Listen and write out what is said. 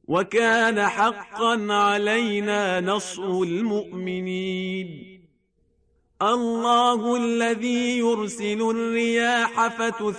وكان حقا علينا نصر المؤمنين. الله الذي يرسل الرياح فتثير